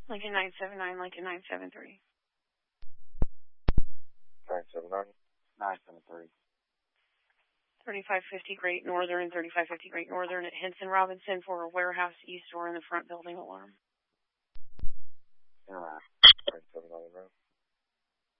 Lincoln 979, Lincoln 973. 979. 973. 3550 Great Northern, 3550 Great Northern at Henson Robinson for a warehouse east door in the front building alarm. Yeah. 979 room.